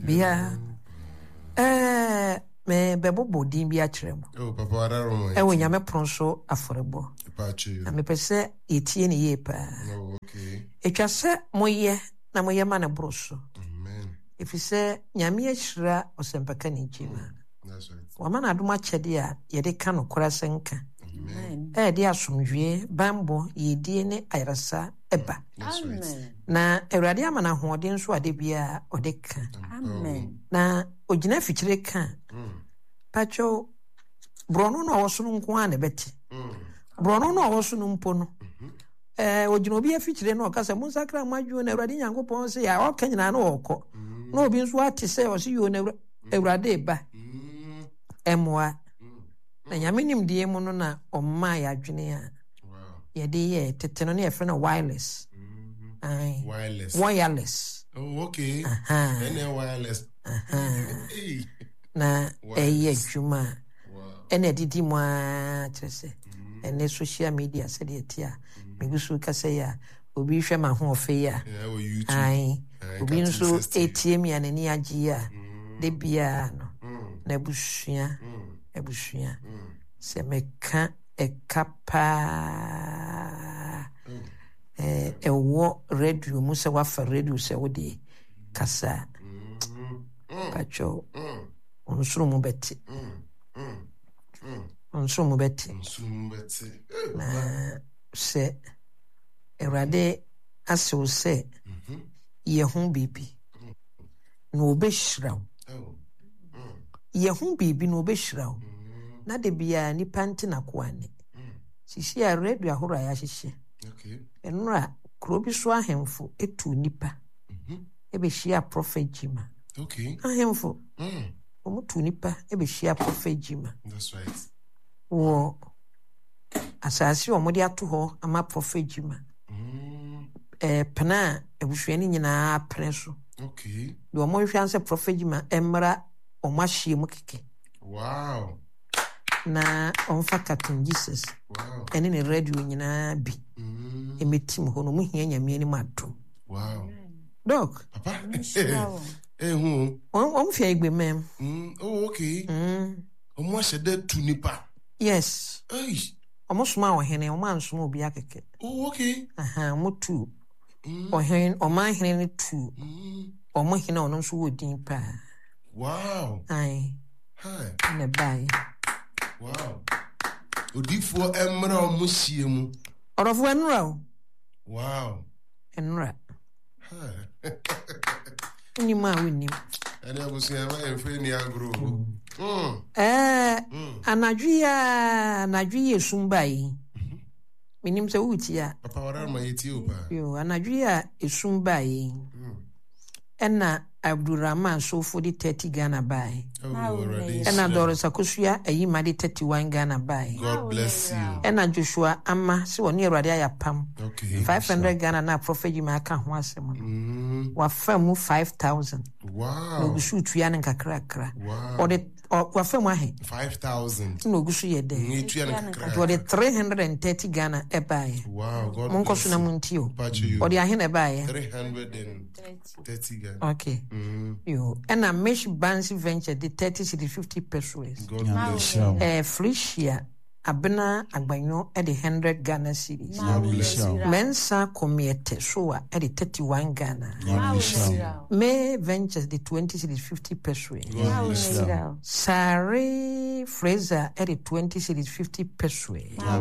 Bia me bebo din bi akyerem. Oh, Papa, I don't know. E wo nyame pronso aforebo. Pachi. Na me pese etie ne ye pa. Oh, okay. Etwa se moye na moye ma na broso. Amen. If you say nyame ahyira osempaka ne nchima. That's right. Wa ma na adoma kyede a ye de ka no kora senka. Amen. De asomdwe bambo yedie ne ayarasa eba. That's right. Amen. Na Awurade ama na hoɔden so ade bia ɔde ka. Amen. Na ogina fikyire ka. Pacho brono na ɔwɔ so no nko a na bɛte. Brono na ɔwɔ so no mpo no. Ogina obi afikyire na ɔka sɛ monsakra madwo na Awurade Nyankopɔn sɛ ya ɔka nyina na ɔkɔ. Na obi nso ate sɛ ɔse yo na Awurade ba. Ɛmoa. Na nyame nimdie mu no na ɔmma ya adwene a. Wow. Yɛde yɛ tete no na yɛfrɛ no wireless. Wireless. Wireless. Oh, okay. And then wireless. Hey. Na ɛyɛ adwuma Wow. ɛna ɛdidi mu a kyerɛ sɛ ɛnɛ social media sɛdeɛ ɛte a megu so ka sɛ yɛ a obi hwɛ ma ho ɔfɛ yi a Yeah, well, YouTube. obi nso ɛtie mi a n'ani agye a de biara no na abusua sɛ meka ɛka paa ɛwɔ radio mu sɛ wafa radio sɛ wode kasa patwɛ ɔnsoro mu bɛte na sɛ Awurade asew sɛ yɛho biribi na ɔbɛhyira wo yɛho biribi na ɔbɛhyira wo na de biara nipa nte na koane sisi a radio ahorow a yɛahyehyɛ ɛno a kuro bi so ahemfo etu nipa ɛbɛhyia Prophet Jima ahemfo tu nipa ɛbɛhyia Prophet Jima. That's right. Wɔ asase a wɔde ato hɔ ama Prophet Jima. Pena abusuani nyinaa pene so. Okay. De wɔn hwɛ ansɛ Prophet Jima mmra wɔn ahyia mu keke. Wow. Na ɔmfa Captain Jesus. Wow. Ɛne ne radio nyinaa bi. Emetim hɔ no mu hia nyame anim adom. Wow. Doc. Papa. Eh who? On fia igbe mem. Oh, okay. Omo shede tu nipa. Yes. Hey. Omo soma ohene, omo ansoma obi akeke. Oh, okay. Omo tu. Ohene, omo hene ne tu. Omo hene ono nso wo din pa. Wow. Ai. Hi. Ne bai. Wow. Odifo emra omo hie mu. Orofo enra o. Wow. Enra. Hi. Ni ma woni. Ene abusia ma enfre ni agro. Anadwi esumba yi. Minim se wuti ya. Papa wara ma yeti opa. Yo, anadwi esumba yi. Ena Abdurrahman so for the 30 Ghana buy. Ena Doris Akosua ayi ma the 31 Ghana buy. God bless you. Ena Joshua ama se woni Awurade ayapam. Okay. 500 Ghana na Prophet Jima aka ho asem. Wa famu 5,000. Wow. No gusu tuya ne kakrakra. Wow. Or the wa famu ahe 5,000. no gusu ye de. Ni tuya ne kakra. Or the 330 Ghana e buy. Wow. God Monko bless so na muntio. you. Or the ahe na buy. 330 Ghana. Okay. Yo, and a mesh Bansi venture the 30 to the 50 pesos. God bless you. Felicia Abena Agbanyo at the 100 Ghana cedis. God bless you. Mensa Comiete Soa at the 31 Ghana. May ventures the 20 to the 50 pesos. God bless you. Sari Fraser at the 20 to the 50 pesos.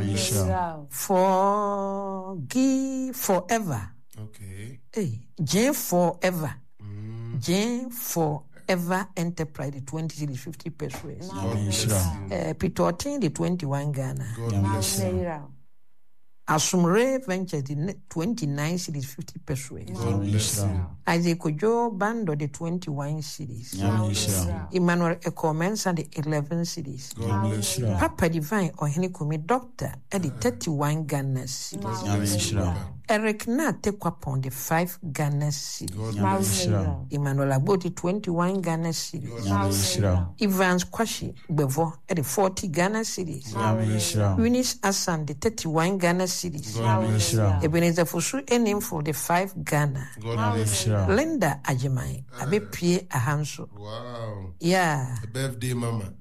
Forgive forever. Okay. Hey, Jane forever. Jane forever enterprise the 20 to the 50 pesos. Peter Otin the 21 Ghana. God bless you. Asumre venture the 29 cities 50 pesos. God bless you. Isaac Ojo Bando the 21 cities. Emmanuel Ecomensa the 11 cities. God bless you. Papa Divine or Henikumi Doctor at the 31 Ghana cities. Eric Nate Kwapon the 5 Ghana cedis. God bless you. Emmanuel Agboti 21 Ghana cedis. Evans Kwashi Bevo at the 40 Ghana cedis. Eunice Asan the 31 Ghana cedis. Ebenezer Fusu Enim for the 5 Ghana. Linda Ajimai Abepie Ahanso. Wow. Yeah. A birthday mama.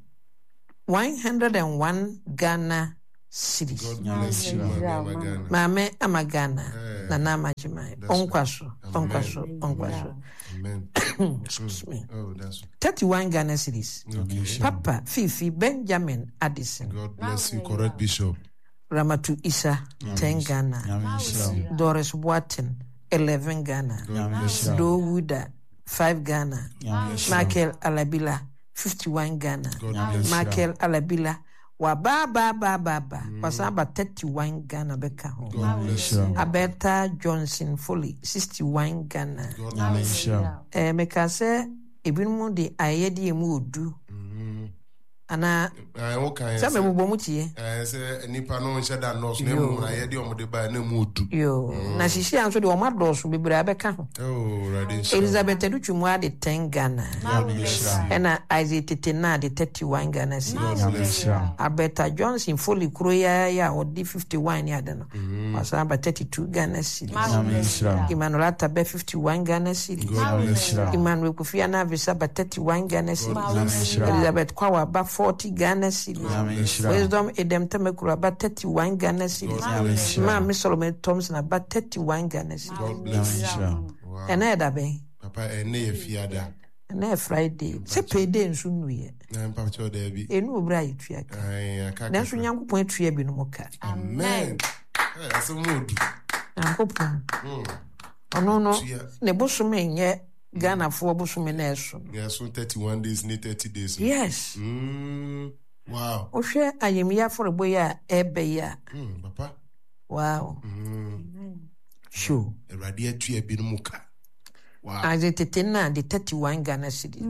101 Ghana cedis. God bless you, Mama Ghana. Mame Amagana. Nana Majimai. Onkwaso. Amen. Excuse me. Oh, that's 31 Ghana cedis. okay. Papa Fifi Benjamin Addison. God bless you, correct Bishop. Ramatu Isa 10 Ghana. Doris Watton 11 Ghana. Do Wuda 5 Ghana. Michael Alabila 51 Ghana. Michael Alabila wa ba wasaba 31 Ghana beka ho. Abeta Johnson Foley 61 Ghana. Meka se ebinumu de ayedi emu odu. Ana sabe bubo mutie say nipa no nche da nurse na mu na yedi omode ba na mu odu yo na shishi anso de omadoso bebre abeka ho. Oh, ready. Elizabeth Educhumwa de 10 Ghana. Ena Isaac Tetena de 31 Ghana. Abeta Johnson Foley Kroya ya odi 51 ya dano. Wasamba 32 Ghana cedis. Emmanuel Atabe 51 Ghana cedis. Emmanuel Kufiana Visa 31 Ghana cedis. Elizabeth Kwawa ba 40 Ghana cedis. Wisdom Edem Temekura ba 31 Ghana cedis. Mama Solomon Thompson about 31 Ghana cedis. God bless you. Wow. And I be Papa ene fiada. And Friday. Say payday and soon we. Na papa cho there be. Enu bra yitwa. Ai aka. Na so Nyankopon atwa bi no moka. Amen. Aso mood. Nyankopon. Ono no ne bosom enye Ghana fo bosom na eso. Yes, 31 days, ni 30 days. Yes. Wow. O hwe ayemia for boy a ebe ya. Papa. Wow. Sure. Eradi atwa bi no muka. Wow. As it tetena the 31 Ghana cedis.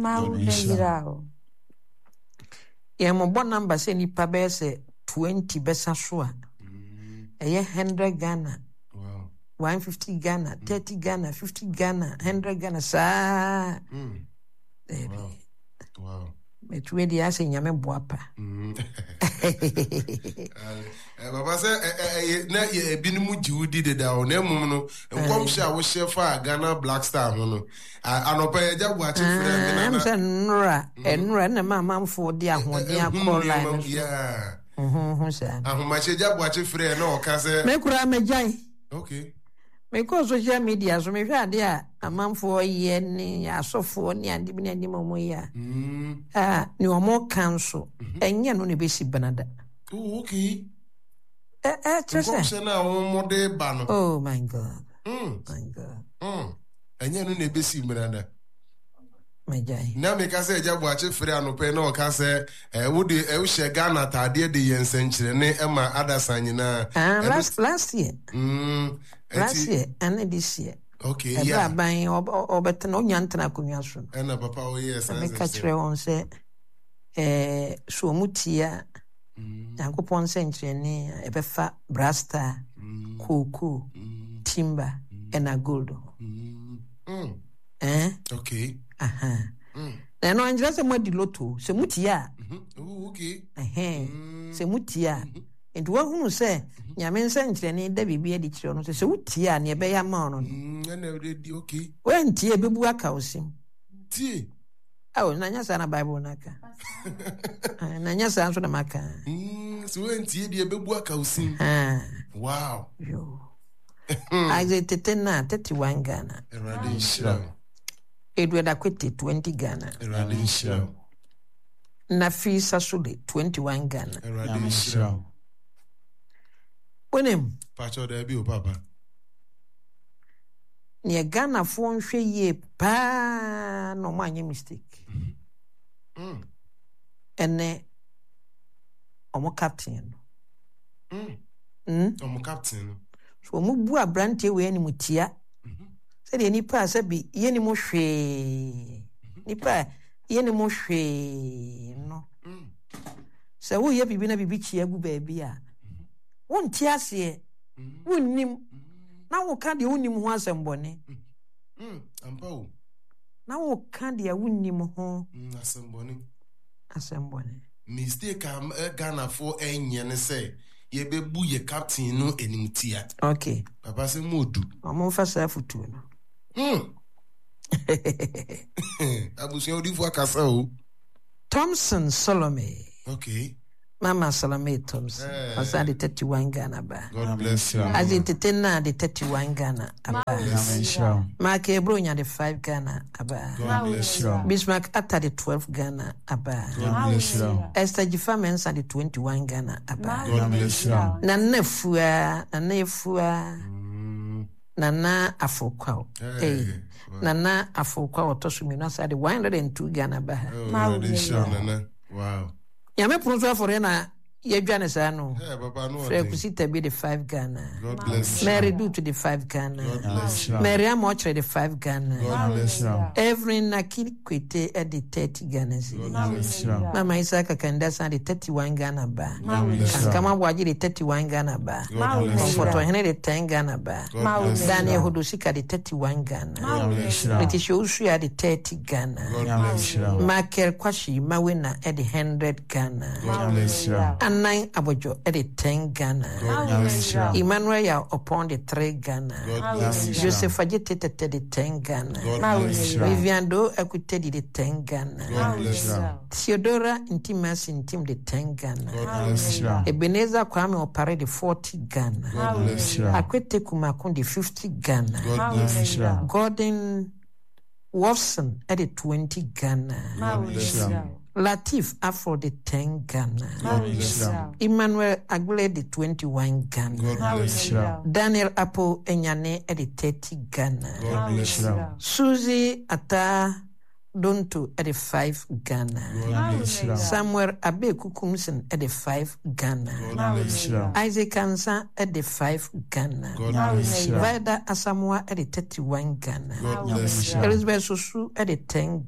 Yeah, mo bon number say nipa be say 20 besa so a. 100 Ghana. Wow. 150 Ghana, 30 Ghana, 50 Ghana, 100 Ghana sa. Wow. But we dey say nyame boapa. Baba say na ye binimu jiwudi de da o na mum no nkom sha wo shefa Ghana Black Star ho no anopa ye jabu a chefre na na enura na mamamfo de ahode akola yeah sir ahoma che jabu a chefre na o ka say me kura megyan okay me ko social media so me hwa de a amamfo ye ni asofo ni ade bi ni ade mo ya ni omo kanso enye no ne be si banada. Oh, okay. Chese. Oh my God. My God. Enye no na besi mranda. Majai. Na me ka se jabu ache free anope na o ka se wo de e wo she Ghana tade de yensenkyere ne e ma adasan nyina. Last year. Last year and this year. Okay, yeah. Ban obetena onyantena konwa so. Na papa o yes. Me ka kire won se so mutia Yankopon senkyere ebefa Brasta, Coco, Timber, and a gold. Okay. Na no anjira se modi loto, se mutia. Okay. Se mutia. Enti wo hunu se nyame senkyere ne da bibia di kire no se wutia ne ebe ya ma no. Na okay. Wenti ebebu aka osim. Tie. Oh, nanya sana Bible naka. Nanya sana so na maka. So wenti e bebu aka osim. Wow. Yo. Isaac Tetena 31 Ghana. Eradi shira. Edward Akwete 20 Ghana. Eradi shira. Nafi Sasule 21 Ghana. Eradi shira. Bonem. Pacho de bi o papa. Ni Ghana fo nhwe ye pa no manye mistake. Ene omo captain. Omo captain. So omo bu abrante we ani mutia. Se de nipa se bi ye ni mo hwe. Nipa ye ni mo hwe no. Se wo ye bibi na bibi chia gu ba bia. Won ti ase. Wonnim na wo ka de wonim ho asembone ampa na wo ka de wonim ho asembone mistake am Ghana for enye ne say ye bebu ye captain no enimtia okay papa say modu omo fa sa futu no abusia odi fu akasa o Thompson Salome okay Mama Salome Thompson asa de 31 Ghana ba God bless you as entertainer de 31 Ghana aba Mark Ebronya de 5 Ghana aba God bless you Bismarck Atta de 12 Ghana aba God bless you Esther Jifamensa de 21 Ghana aba God bless you Nana Efua Nana Afokwa Nana Afokwa otosumi na sa de 102 Ghana ba God bless you Nana wow Yame pronto for na yedwane sa no papa no Frekusita be the 5 Ghana God bless you Mary do to the 5 Ghana God bless you Mary Amotre the 5 Ghana God bless you Every Nakikwete at the 30 Ghana God bless you Mama Isaka Kandasa the 31 Ghana ba Kama Waji the 31 Ghana ba Comforto Hene the 10 Ghana ba Daniel Hodosika the 31 Ghana Letitia Usuya the 30 Ghana Michael Kwashi Mawena at the 100 Ghana God bless you Nine Abojo at the 10 Ghana. Emmanuel upon the 3 Ghana. Joseph Ajete the 10 Ghana. Vivian Do Equity the 10 Ghana. Theodora Intimas Intim the 10 Ghana. Ebenezer Kwame Opare the 40 Ghana. Akwete Kumakun the 50 Ghana. Gordon Watson at the 20 Ghana. Latif Afro the 10 Ghana. Emmanuel Agle the 21 Ghana. Daniel Apo Enyane at the 30 Ghana. Susie Ata Donto at the 5 Ghana. Samuel Abe Kukumsen at the 5 Ghana. Isaac Kansa at the 5 Ghana. Vida Asamoah at the 31 Ghana. Elizabeth Susu at the 10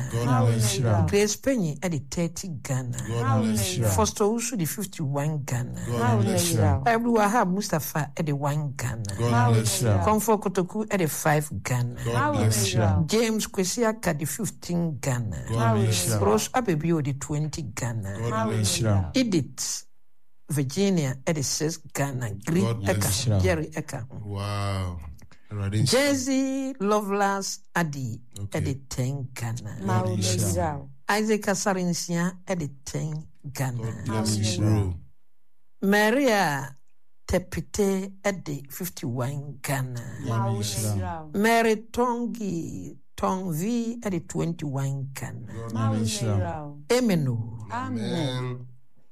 Ghana. Grace Penny at the 30 Ghana. Foster Usu the 51 Ghana. Everyone have Mustafa at the 1 Ghana. Comfort Kotoku at the 5 Ghana. James Kwesiaka the 15 Ghana. Rose Abebio the 20 Ghana. Edith Virginia at the 6 Ghana. Greek Eka Jerry Eka. Wow. Jersey Loveless Adi at the 10 Ghana. Isaac Asarinsia at the 10 Ghana. Maria Tepite at the 51 Ghana. Mary Tongi Tong V at the 21 Ghana. Emenu. Amen.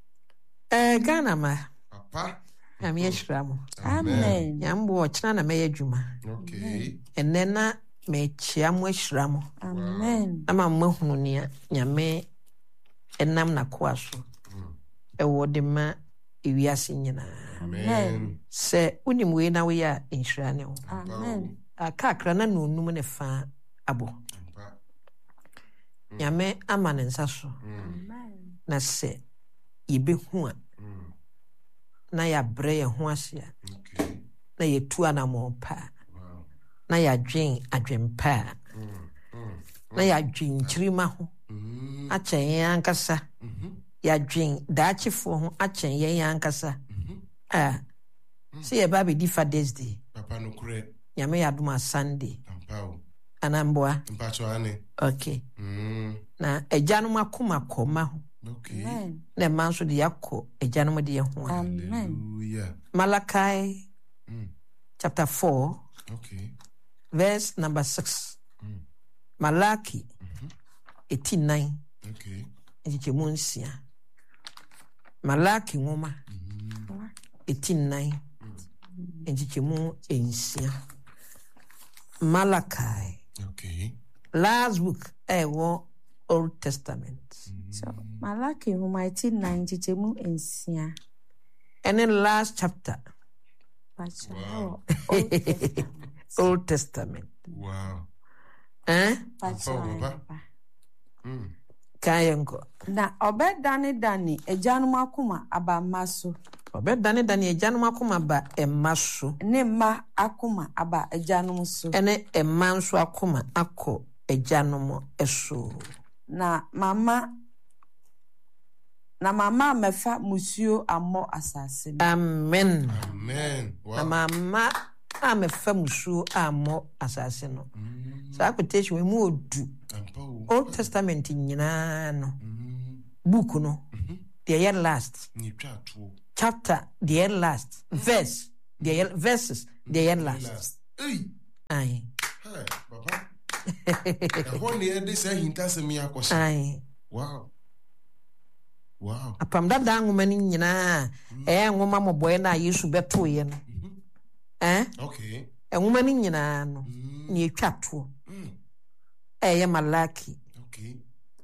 Ghana ma. Papa. I'm yeshramu. Amen. Yambo wachana na meye juma. Okay. Enena me chiamu yeshramu. Amen. Ama mwehunu niya nyame enam na kuaso. Ewo dema iwiasi nyina. Amen. Se unimwe na wea inshirane ho. Amen. Akakra na nunum ne fa abo. Nyame ama ne nsa so. Amen. Na se yebehu a na ya bre ye ho ahia. Okay. Na ye tu anamo pa. Na ya dwen adwempa. Na ya dwen kirima ho. Achen ye ankasa. Ya dwen daachifo ho achen ye ankasa. Si ye ba be di Father's Day. Papa no kure. Nyame ya duma Sunday. Ampao. Anamboa. Mpacho ane. Okay. Na ejanum akoma koma ho. Okay. Amen. Na manso de yakọ ejanum de ye ho. Amen. Hallelujah. Malachi chapter 4 Okay. verse number 6. Malachi 89. Okay. Ejichemu nsia. Malachi ngoma 89. Ejichemu nsia. Malachi. Okay. Last book Old Testament. So, Malachi homa 89 chemu ensia. And then last chapter. Wow. Old Testament. Wow. Papa. Kayenko. Na obedani dani ejanum akuma abamaso. Obedane dane agyanom akoma ba emma so. Ne mma akoma aba agyanom so. Ene emma nso akoma akọ agyanom eso. Na mama mefa musuo amọ asase. Amen. Amen. Wow. Na mama mefa musuo amọ asase no. Sa quotation we mu odu. Old Testament nyina no. Book no. The last. Chapter the last. Verse the verses the last. Hey. Aye. Hey, papa. What near this hinta se me akwose. Aye. Wow. Wow. Apam da nwoma ni nyina nwoma moboye na Yesu beto ye no. Okay. Nwoma ni nyina no ni etwato. Malaki. Okay.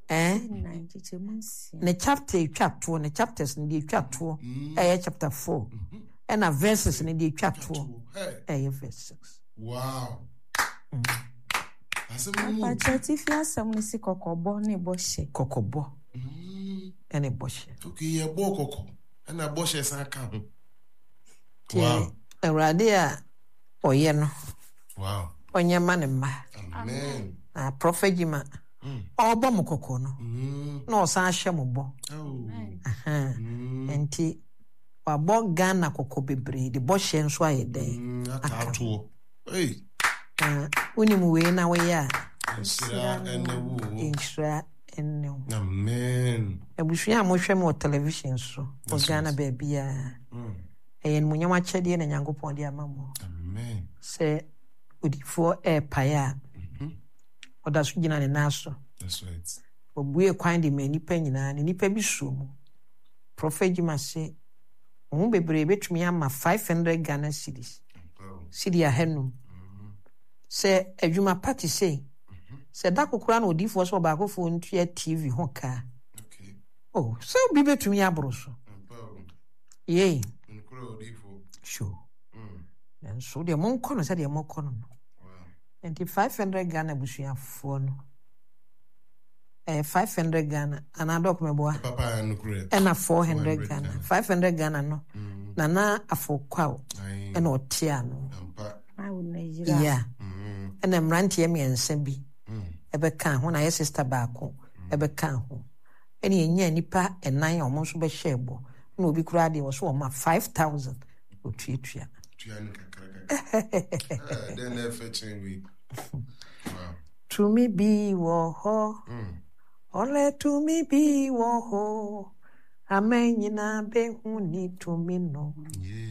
Ne chapter etwato, ne chapters ni etwato. Chapter 4. Na verses ni etwato. Verse 6. Wow. Papa church asem ni si kokobo ne boshe. Kokobo. Ene boshe. Okay, ye bo koko. Na boshe san ka ho. Wow. Awurade a oye no. Wow. Onye ma ne ma. Amen. Prophet Jima. Obo mo koko no. Na osan ahye mo bo. Enti wabo Ghana koko bebre de boshe nso ayede. Akato. Hey. Unimu we na we ya. Insra enewu. Amen. Ebusua mo hwe mo television so. O Ghana baby ya. Eyen munyama chede na Nyankopon de amamo. Amen. Se odifo paya. Oda so gina ne naso. That's right. Obuye kwan de manipa nyina ne nipa bi so mu. Prophet Jima se mo bebre betumi ama 500 Ghana cedis. Cedi ahenum. Se adwuma party say se da kokora na odifo so ba akofo ntua TV ho ka. Okay. Oh, so bi betumi abro so. Yey. Nkoro odifo. Sure. And so de mon kono se de mon kono. Wow. And 500 Ghana busuafo no. 500 Ghana anadok meboa. Papa nkoro. Na 400 Ghana. 500 Ghana no. Na afokwa. Na otia no. Yeah. And I'm ranty and Sembi. Ebeka ho na sister baako. Ebeka ho. Any nya nipa and 9 almost be shebo. No be crowd was so ma 5,000. O tria. Then they fetching we. Wow. To me be wo ho. Ole to me be wo ho. Amen nyina be hu ni to me no. Yeah.